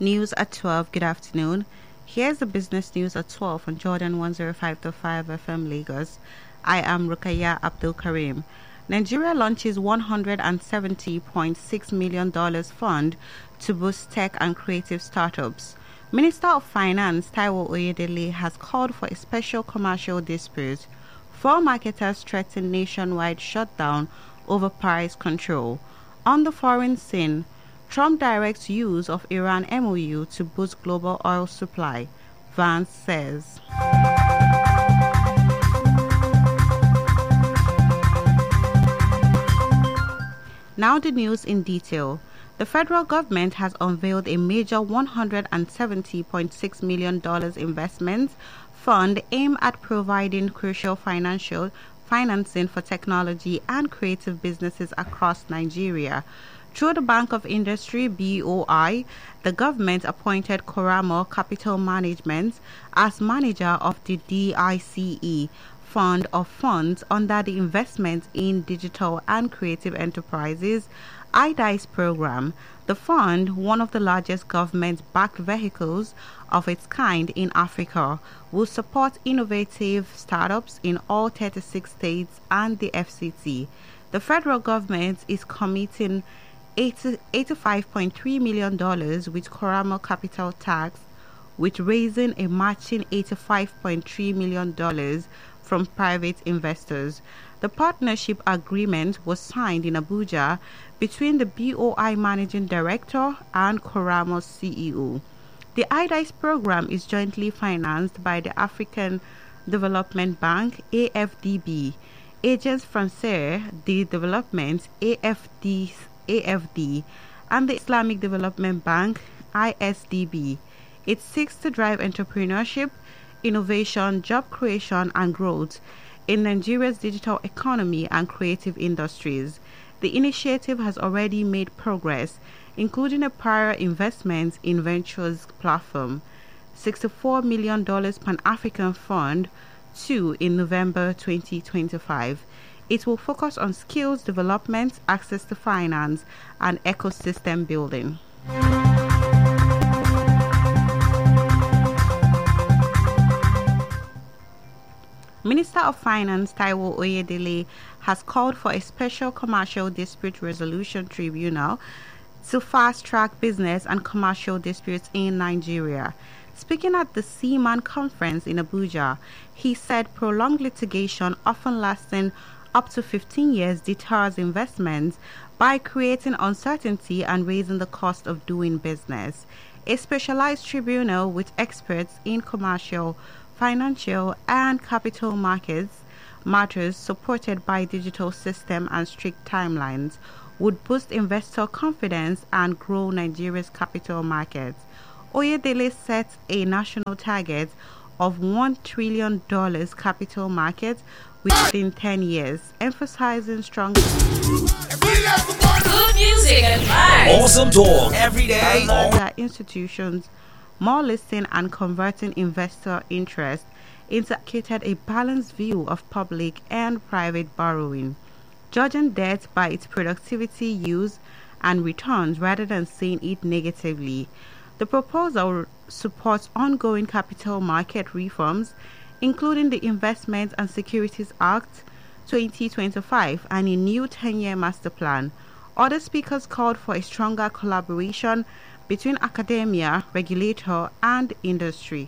News at 12. Good afternoon. Here's the business news at 12 on Jordan 105.5 FM Lagos. I am Rukaya Abdul Karim. Nigeria launches $170.6 million fund to boost tech and creative startups. Minister of Finance Taiwo Oyedele has called for a special commercial dispute. 4 marketers threaten nationwide shutdown over price control. On the foreign scene, Trump directs use of Iran MOU to boost global oil supply, Vance says. Now the news in detail. The federal government has unveiled a major $170.6 million investment fund aimed at providing crucial financing for technology and creative businesses across Nigeria. Through the Bank of Industry (BOI), the government appointed Koramo Capital Management as manager of the DICE Fund of Funds under the Investment in Digital and Creative Enterprises (IDICE) program. The fund, one of the largest government-backed vehicles of its kind in Africa, will support innovative startups in all 36 states and the FCT. The federal government is committing $85.3 million with Koramo Capital Tax, with raising a matching $85.3 million from private investors. The partnership agreement was signed in Abuja between the BOI Managing Director and Koramo's CEO. The IDICE program is jointly financed by the African Development Bank (AFDB), Agence Française de Développement (AFD), and the Islamic Development Bank (ISDB). It seeks to drive entrepreneurship, innovation, job creation, and growth in Nigeria's digital economy and creative industries. The initiative has already made progress, including a prior investment in Ventures platform, $64 million Pan-African Fund 2 in November 2025. It will focus on skills development, access to finance, and ecosystem building. Minister of Finance Taiwo Oyedele has called for a special commercial dispute resolution tribunal to fast-track business and commercial disputes in Nigeria. Speaking at the Seaman Conference in Abuja, he said prolonged litigation, often lasting up to 15 years, deters investments by creating uncertainty and raising the cost of doing business. A specialized tribunal with experts in commercial, financial, and capital markets matters, supported by digital system and strict timelines, would boost investor confidence and grow Nigeria's capital markets. Oyedele set a national target of $1 trillion capital market within 10 years, emphasizing strong good music and vibes. Awesome talk every day. Institutions, more listening and converting investor interest into a balanced view of public and private borrowing, judging debt by its productivity, use, and returns rather than seeing it negatively. The proposal supports ongoing capital market reforms, including the Investment and Securities Act 2025 and a new 10-year master plan. Other speakers called for a stronger collaboration between academia, regulator, and industry.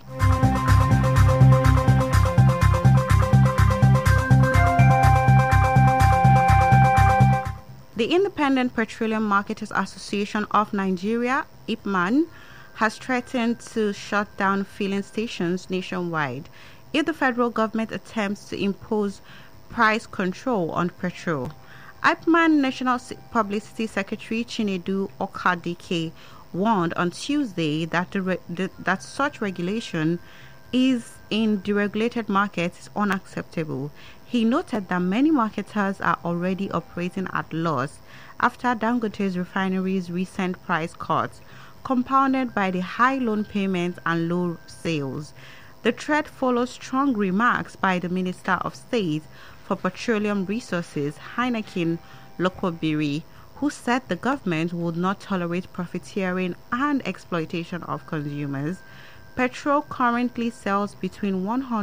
The Independent Petroleum Marketers Association of Nigeria, IPMAN, has threatened to shut down filling stations nationwide if the federal government attempts to impose price control on petrol. IPMAN National Publicity Secretary Chinedu Okadike warned on Tuesday that that such regulation is in deregulated markets is unacceptable. He noted that many marketers are already operating at loss after Dangote's refinery's recent price cuts, compounded by the high loan payments and low sales. The threat follows strong remarks by the Minister of State for Petroleum Resources, Heineken Lokobiri, who said the government would not tolerate profiteering and exploitation of consumers. Petrol currently sells between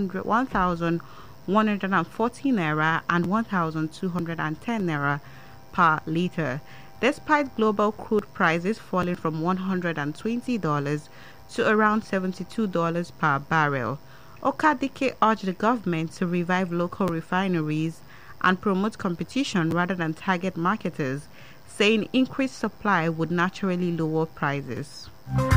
1,140 naira and 1,210 naira per liter, despite global crude prices falling from $120 to around $72 per barrel. Okadike urged the government to revive local refineries and promote competition rather than target marketers, saying increased supply would naturally lower prices.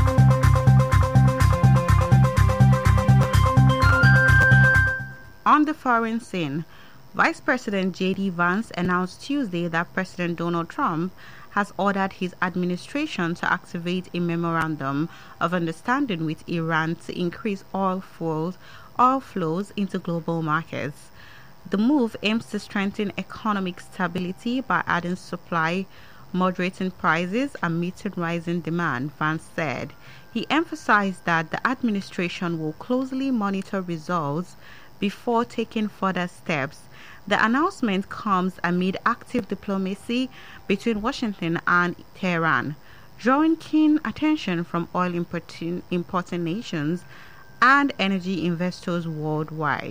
On the foreign scene, Vice President J.D. Vance announced Tuesday that President Donald Trump has ordered his administration to activate a memorandum of understanding with Iran to increase oil flows into global markets. The move aims to strengthen economic stability by adding supply, moderating prices, and meeting rising demand, Vance said. He emphasized that the administration will closely monitor results before taking further steps. The announcement comes amid active diplomacy between Washington and Tehran, drawing keen attention from oil importing nations and energy investors worldwide.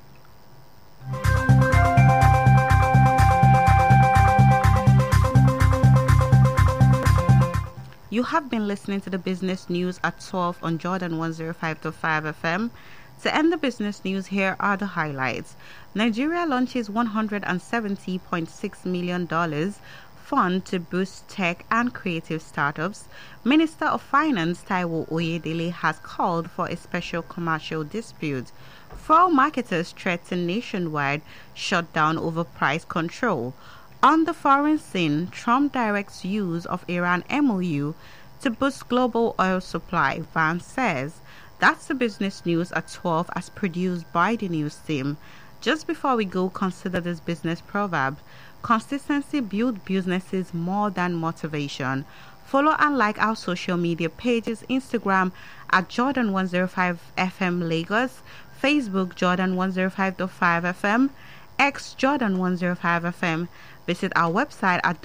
You have been listening to the business news at 12 on Jordan 105.5 FM. To end the business news, here are the highlights. Nigeria launches $170.6 million fund to boost tech and creative startups. Minister of Finance Taiwo Oyedele has called for a special commercial dispute. 4 marketers threaten nationwide shutdown over price control. On the foreign scene, Trump directs use of Iran MOU to boost global oil supply, Vance says. That's the business news at 12 as produced by the news team. Just before we go, consider this business proverb. Consistency builds businesses more than motivation. Follow and like our social media pages, Instagram at Jordan 105 FM Lagos, Facebook Jordan 105.5 FM, X Jordan 105 FM. Visit our website at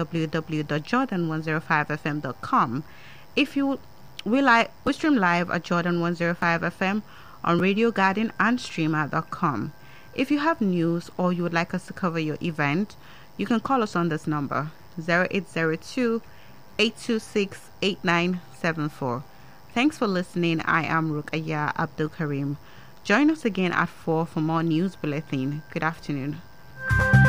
www.jordan105fm.com. We stream live at Jordan 105 FM on Radio Garden and streamer.com. If you have news or you would like us to cover your event, you can call us on this number 0802-826-8974. Thanks for listening. I am Rukaya Abdul Karim. Join us again at 4 for more news bulletin. Good afternoon.